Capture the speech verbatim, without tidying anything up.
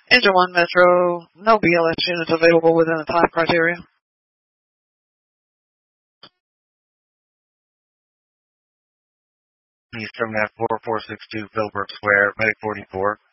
Engine one Metro, no B L S units available within the time criteria. Please terminate four four six two Philbrook Square, Medic forty-four.